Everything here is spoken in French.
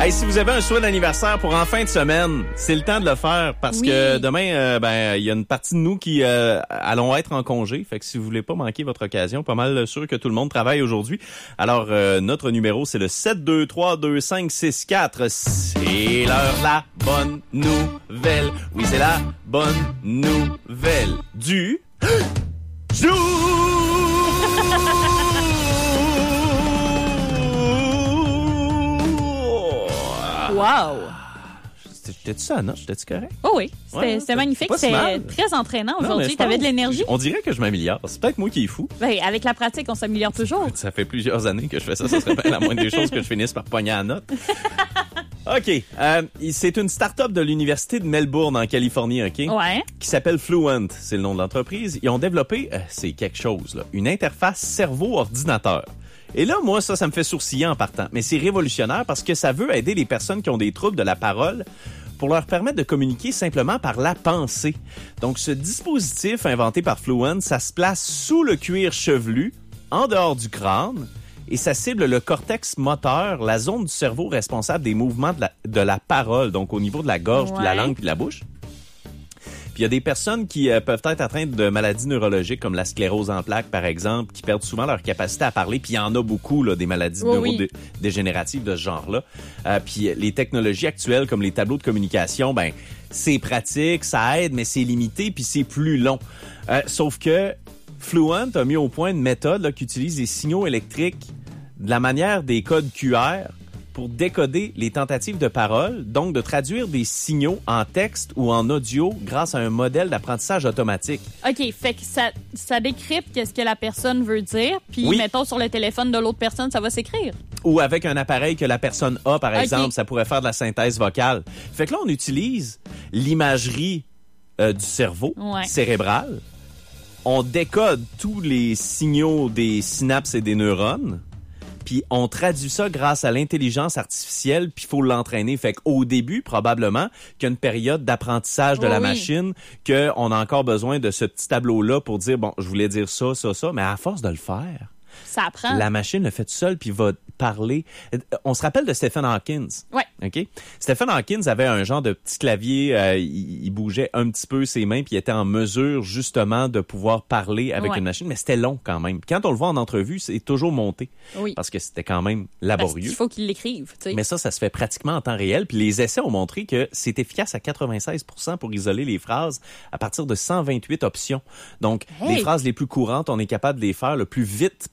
Hey, si vous avez un souhait d'anniversaire pour en fin de semaine, c'est le temps de le faire parce que demain, il y a une partie de nous qui allons être en congé. Fait que si vous voulez pas manquer votre occasion, pas mal sûr que tout le monde travaille aujourd'hui. Alors, notre numéro, c'est le 723-2564. C'est l'heure de la bonne nouvelle. Oui, c'est la bonne nouvelle du jour! Wow! J'étais-tu ça, non? J'étais-tu correct? Oh oui, c'était magnifique. C'était très entraînant aujourd'hui. T'avais de l'énergie? On dirait que je m'améliore. C'est peut-être moi qui est fou. Ben, avec la pratique, on s'améliore toujours. Ça fait plusieurs années que je fais ça. Ça serait bien la moindre des choses que je finisse par pogner à la note. OK. C'est une start-up de l'Université de Melbourne, en Californie, OK? Ouais. Qui s'appelle Fluent. C'est le nom de l'entreprise. Ils ont développé, c'est quelque chose, là, une interface cerveau-ordinateur. Et là, moi, ça me fait sourciller en partant. Mais c'est révolutionnaire parce que ça veut aider les personnes qui ont des troubles de la parole pour leur permettre de communiquer simplement par la pensée. Donc, ce dispositif inventé par Fluent, ça se place sous le cuir chevelu, en dehors du crâne, et ça cible le cortex moteur, la zone du cerveau responsable des mouvements de la parole, donc au niveau de la gorge, puis de la langue, puis de la bouche. Puis il y a des personnes qui peuvent être atteintes de maladies neurologiques comme la sclérose en plaques, par exemple, qui perdent souvent leur capacité à parler. Puis il y en a beaucoup, là, des maladies neurodégénératives de ce genre-là. Puis les technologies actuelles, comme les tableaux de communication, ben c'est pratique, ça aide, mais c'est limité, puis c'est plus long. Sauf que Fluent a mis au point une méthode là, qui utilise des signaux électriques de la manière des codes QR pour décoder les tentatives de parole, donc de traduire des signaux en texte ou en audio grâce à un modèle d'apprentissage automatique. OK, fait que ça décrypte qu'est-ce que la personne veut dire, puis mettons sur le téléphone de l'autre personne, ça va s'écrire. Ou avec un appareil que la personne a, par exemple, ça pourrait faire de la synthèse vocale. Fait que là, on utilise l'imagerie du cerveau cérébral. On décode tous les signaux des synapses et des neurones. Puis on traduit ça grâce à l'intelligence artificielle, puis il faut l'entraîner. Fait qu'au début, probablement, qu'il y a une période d'apprentissage de la machine, qu'on a encore besoin de ce petit tableau-là pour dire, bon, je voulais dire ça, mais à force de le faire, ça apprend. La machine le fait tout seul, puis va parler. On se rappelle de Stephen Hawking. Ouais. OK? Stephen Hawking avait un genre de petit clavier, il bougeait un petit peu ses mains, puis il était en mesure, justement, de pouvoir parler avec une machine, mais c'était long quand même. Quand on le voit en entrevue, c'est toujours monté. Oui. Parce que c'était quand même laborieux. Parce qu'il faut qu'il l'écrive, tu sais. Mais ça se fait pratiquement en temps réel, puis les essais ont montré que c'est efficace à 96% pour isoler les phrases à partir de 128 options. Donc, les phrases les plus courantes, on est capable de les faire le plus vite